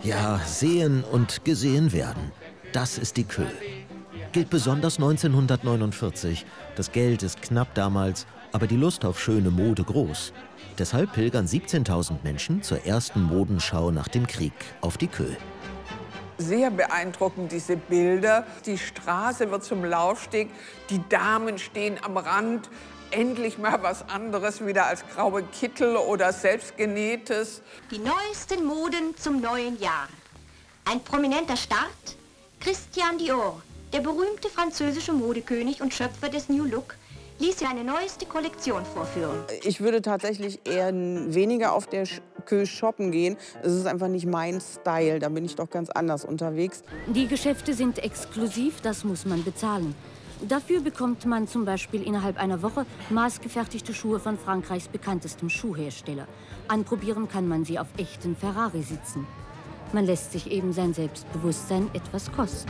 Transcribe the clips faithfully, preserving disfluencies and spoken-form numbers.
Ja, sehen und gesehen werden. Das ist die Kö. Gilt besonders neunzehnhundertneunundvierzig. Das Geld ist knapp damals, aber die Lust auf schöne Mode groß. Deshalb pilgern siebzehntausend Menschen zur ersten Modenschau nach dem Krieg auf die Kö. Sehr beeindruckend, diese Bilder. Die Straße wird zum Laufsteg, die Damen stehen am Rand. Endlich mal was anderes wieder als graue Kittel oder selbstgenähtes. Die neuesten Moden zum neuen Jahr. Ein prominenter Start, Christian Dior, der berühmte französische Modekönig und Schöpfer des New Look, ließ seine neueste Kollektion vorführen. Ich würde tatsächlich eher weniger auf der Kö shoppen gehen. Es ist einfach nicht mein Style, da bin ich doch ganz anders unterwegs. Die Geschäfte sind exklusiv, das muss man bezahlen. Dafür bekommt man zum Beispiel innerhalb einer Woche maßgefertigte Schuhe von Frankreichs bekanntestem Schuhhersteller. Anprobieren kann man sie auf echten Ferrari-Sitzen. Man lässt sich eben sein Selbstbewusstsein etwas kosten.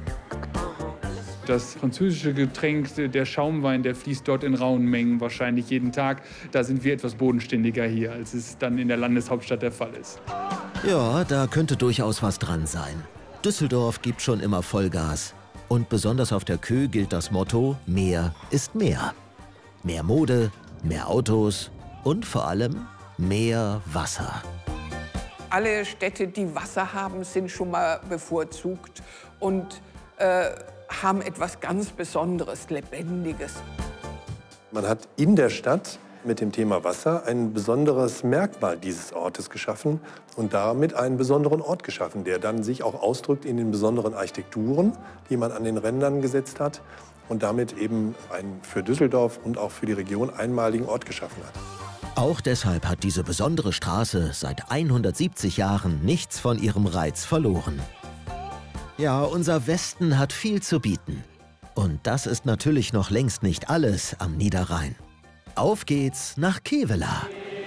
Das französische Getränk, der Schaumwein, der fließt dort in rauen Mengen, wahrscheinlich jeden Tag. Da sind wir etwas bodenständiger hier, als es dann in der Landeshauptstadt der Fall ist. Ja, da könnte durchaus was dran sein. Düsseldorf gibt schon immer Vollgas. Und besonders auf der Kö gilt das Motto, mehr ist mehr. Mehr Mode, mehr Autos und vor allem mehr Wasser. Alle Städte, die Wasser haben, sind schon mal bevorzugt und äh, haben etwas ganz Besonderes, Lebendiges. Man hat in der Stadt mit dem Thema Wasser ein besonderes Merkmal dieses Ortes geschaffen und damit einen besonderen Ort geschaffen, der dann sich auch ausdrückt in den besonderen Architekturen, die man an den Rändern gesetzt hat und damit eben einen für Düsseldorf und auch für die Region einmaligen Ort geschaffen hat. Auch deshalb hat diese besondere Straße seit hundertsiebzig Jahren nichts von ihrem Reiz verloren. Ja, unser Westen hat viel zu bieten. Und das ist natürlich noch längst nicht alles am Niederrhein. Auf geht's nach Kevelaer.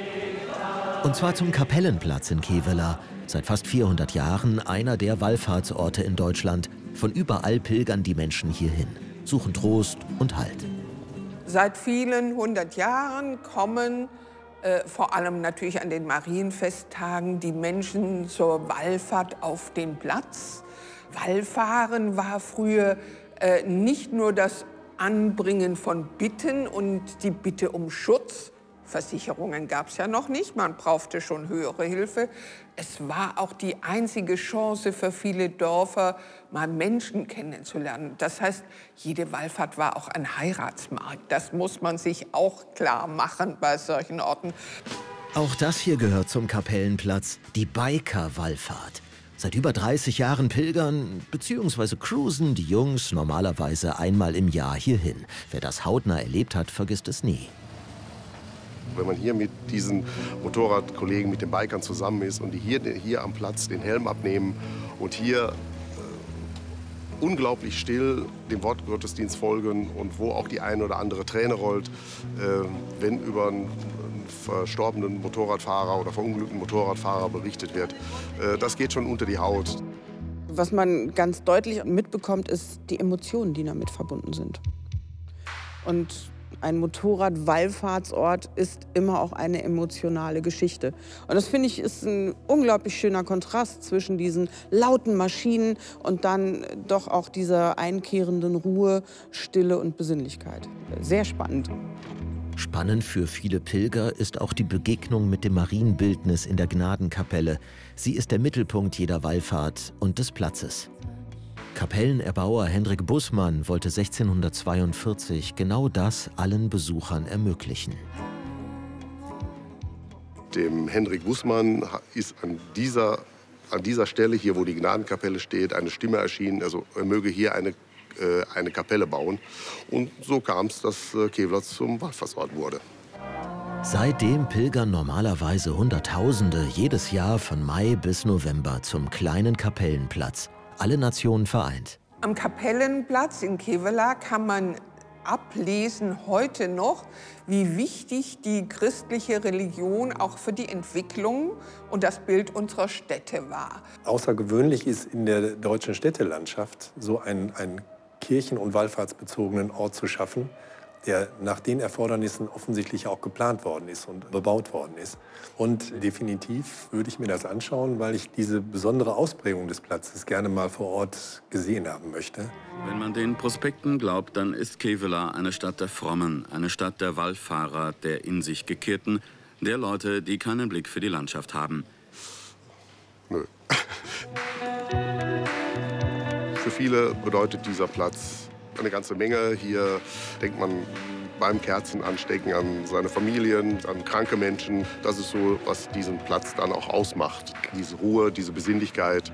Und zwar zum Kapellenplatz in Kevelaer. Seit fast vierhundert Jahren einer der Wallfahrtsorte in Deutschland. Von überall pilgern die Menschen hierhin, suchen Trost und Halt. Seit vielen hundert Jahren kommen äh, vor allem natürlich an den Marienfesttagen die Menschen zur Wallfahrt auf den Platz. Wallfahren war früher äh, nicht nur das Anbringen von Bitten und die Bitte um Schutz. Versicherungen gab es ja noch nicht, man brauchte schon höhere Hilfe. Es war auch die einzige Chance für viele Dörfer, mal Menschen kennenzulernen. Das heißt, jede Wallfahrt war auch ein Heiratsmarkt. Das muss man sich auch klar machen bei solchen Orten. Auch das hier gehört zum Kapellenplatz, die Biker-Wallfahrt. Seit über dreißig Jahren pilgern bzw. cruisen die Jungs normalerweise einmal im Jahr hierhin. Wer das hautnah erlebt hat, vergisst es nie. Wenn man hier mit diesen Motorradkollegen, mit den Bikern zusammen ist und die hier, hier am Platz den Helm abnehmen und hier äh, unglaublich still dem Wortgottesdienst folgen und wo auch die eine oder andere Träne rollt, äh, wenn über einen verstorbenen Motorradfahrer oder verunglückten Motorradfahrer berichtet wird. Äh, das geht schon unter die Haut. Was man ganz deutlich mitbekommt, ist die Emotionen, die damit verbunden sind. Und ein Motorrad-Wallfahrtsort ist immer auch eine emotionale Geschichte. Und das, finde ich, ist ein unglaublich schöner Kontrast zwischen diesen lauten Maschinen und dann doch auch dieser einkehrenden Ruhe, Stille und Besinnlichkeit. Sehr spannend. Spannend für viele Pilger ist auch die Begegnung mit dem Marienbildnis in der Gnadenkapelle. Sie ist der Mittelpunkt jeder Wallfahrt und des Platzes. Kapellenerbauer Hendrik Bussmann wollte sechzehnhundertzweiundvierzig genau das allen Besuchern ermöglichen. Dem Hendrik Bussmann ist an dieser, an dieser Stelle, hier wo die Gnadenkapelle steht, eine Stimme erschienen, also er möge hier eine, äh, eine Kapelle bauen. Und so kam es, dass äh, Kevelaer zum Wallfahrtsort wurde. Seitdem pilgern normalerweise Hunderttausende jedes Jahr von Mai bis November zum kleinen Kapellenplatz. Alle Nationen vereint. Am Kapellenplatz in Kevelaer kann man ablesen heute noch, wie wichtig die christliche Religion auch für die Entwicklung und das Bild unserer Städte war. Außergewöhnlich ist in der deutschen Städtelandschaft so einen, einen kirchen- und wallfahrtsbezogenen Ort zu schaffen, der nach den Erfordernissen offensichtlich auch geplant worden ist und bebaut worden ist. Und definitiv würde ich mir das anschauen, weil ich diese besondere Ausprägung des Platzes gerne mal vor Ort gesehen haben möchte. Wenn man den Prospekten glaubt, dann ist Kevela eine Stadt der Frommen, eine Stadt der Wallfahrer, der in sich Gekehrten, der Leute, die keinen Blick für die Landschaft haben. Nö. Für viele bedeutet dieser Platz eine ganze Menge. Hier denkt man beim Kerzenanstecken an seine Familien, an kranke Menschen. Das ist so, was diesen Platz dann auch ausmacht. Diese Ruhe, diese Besinnlichkeit.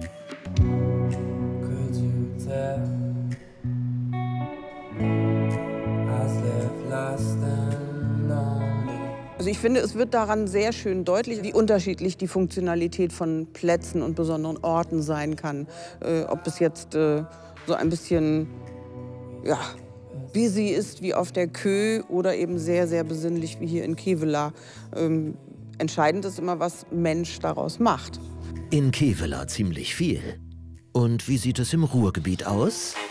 Also ich finde, es wird daran sehr schön deutlich, wie unterschiedlich die Funktionalität von Plätzen und besonderen Orten sein kann. Äh, ob es jetzt äh, so ein bisschen ja, busy ist wie auf der Kö oder eben sehr, sehr besinnlich wie hier in Kevela. Ähm, entscheidend ist immer, was Mensch daraus macht. In Kevela ziemlich viel. Und wie sieht es im Ruhrgebiet aus?